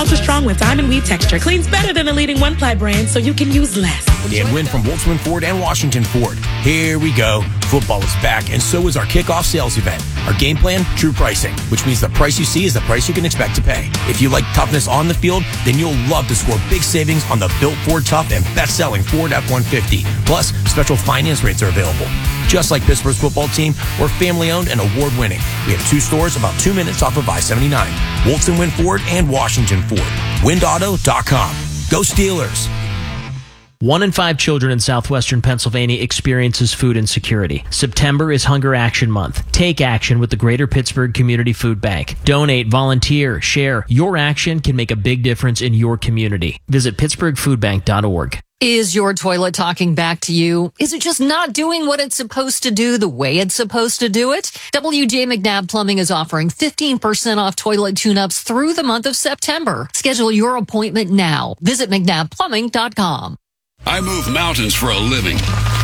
Ultra strong with diamond weave texture. Cleans better than the leading one-ply brand, so you can use less. Dan Wynn from Volkswagen Ford and Washington Ford. Here we go. Football is back, and so is our kickoff sales event. Our game plan, true pricing, which means the price you see is the price you can expect to pay. If you like toughness on the field, then you'll love to score big savings on the built Ford Tough and best-selling Ford F-150. Plus, special finance rates are available. Just like Pittsburgh's football team, we're family-owned and award-winning. We have 2 stores about 2 minutes off of I-79. Wolfson Wind Ford and Washington Ford. WindAuto.com. Go Steelers. 1 in 5 children in southwestern Pennsylvania experiences food insecurity. September is Hunger Action Month. Take action with the Greater Pittsburgh Community Food Bank. Donate, volunteer, share. Your action can make a big difference in your community. Visit pittsburghfoodbank.org. Is your toilet talking back to you? Is it just not doing what it's supposed to do the way it's supposed to do it? WJ McNabb Plumbing is offering 15% off toilet tune-ups through the month of September. Schedule your appointment now. Visit McNabbPlumbing.com. I move mountains for a living.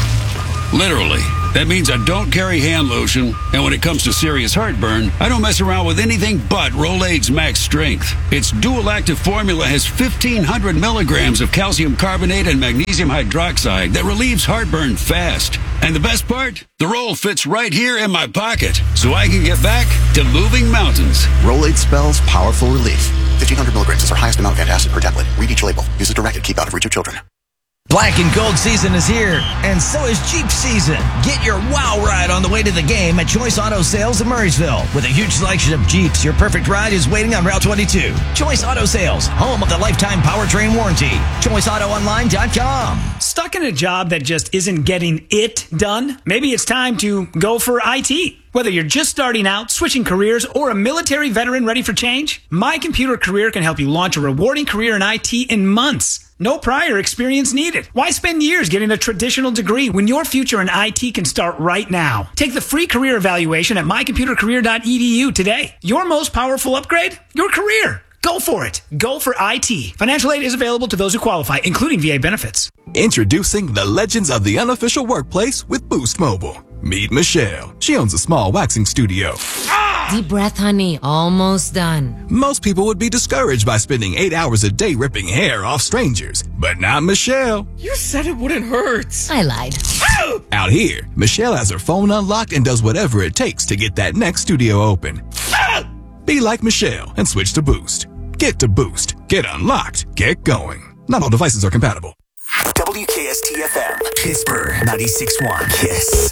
Literally. That means I don't carry hand lotion, and when it comes to serious heartburn, I don't mess around with anything but Rolaids Max Strength. Its dual-active formula has 1,500 milligrams of calcium carbonate and magnesium hydroxide that relieves heartburn fast. And the best part? The roll fits right here in my pocket, so I can get back to moving mountains. Rolaids spells powerful relief. 1,500 milligrams is our highest amount of antacid per tablet. Read each label. Use as directed. Keep out of reach of children. Black and gold season is here, and so is Jeep season. Get your wow ride on the way to the game at Choice Auto Sales in Murraysville. With a huge selection of Jeeps, your perfect ride is waiting on Route 22. Choice Auto Sales, home of the lifetime powertrain warranty. ChoiceAutoOnline.com. Stuck in a job that just isn't getting it done? Maybe it's time to go for IT. Whether you're just starting out, switching careers, or a military veteran ready for change, My Computer Career can help you launch a rewarding career in IT in months. No prior experience needed. Why spend years getting a traditional degree when your future in IT can start right now? Take the free career evaluation at mycomputercareer.edu today. Your most powerful upgrade? Your career. Go for it. Go for IT. Financial aid is available to those who qualify, including VA benefits. Introducing the legends of the unofficial workplace with Boost Mobile. Meet Michelle. She owns a small waxing studio. Deep breath, honey. Almost done. Most people would be discouraged by spending 8 hours a day ripping hair off strangers, but not Michelle. You said it wouldn't hurt. I lied. Out here, Michelle has her phone unlocked and does whatever it takes to get that next studio open. Be like Michelle and switch to Boost. Get to Boost. Get unlocked. Get going. Not all devices are compatible. WKST-FM, Pittsburgh, 96.1 KISS.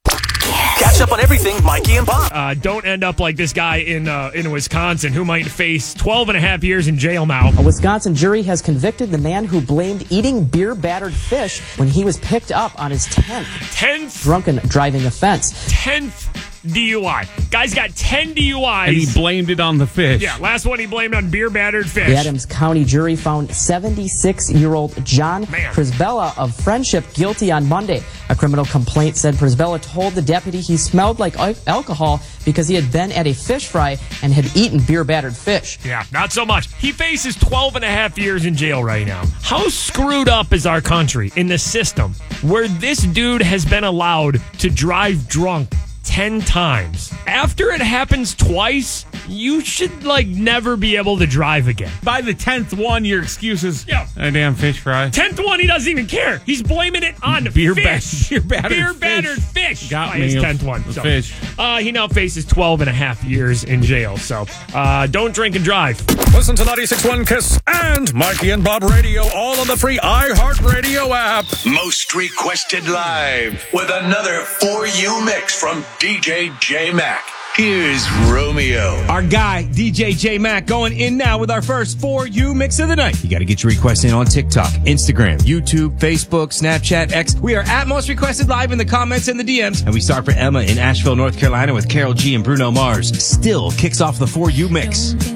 Catch up on everything Mikey and Bob. Don't end up like this guy in Wisconsin who might face 12 and a half years in jail now. A Wisconsin jury has convicted the man who blamed eating beer-battered fish when he was picked up on his 10th drunken driving offense. 10th DUI. Guy's got 10 DUIs. And he blamed it on the fish. Yeah, last one he blamed on beer-battered fish. The Adams County jury found 76-year-old John Prisbella of Friendship guilty on Monday. A criminal complaint said Prisbella told the deputy he smelled like alcohol because he had been at a fish fry and had eaten beer-battered fish. Yeah, not so much. He faces 12 and a half years in jail right now. How screwed up is our country in the system where this dude has been allowed to drive drunk 10 times? After it happens twice, you should, never be able to drive again. By the 10th one, your excuse is a damn fish fry. 10th one, he doesn't even care. He's blaming it on fish. Beer-battered fish. Got his me 10th one. The fish. He now faces 12 and a half years in jail. So, don't drink and drive. Listen to 96.1 KISS and Mikey and Bob Radio, all on the free iHeartRadio app. Most requested live with another For You mix from DJ J Mac. Here's Romeo. Our guy, DJ J Mac, going in now with our first For You mix of the night. You got to get your requests in on TikTok, Instagram, YouTube, Facebook, Snapchat, X. We are at Most Requested Live in the comments and the DMs. And we start for Emma in Asheville, North Carolina with Carol G and Bruno Mars. Still kicks off the For You mix.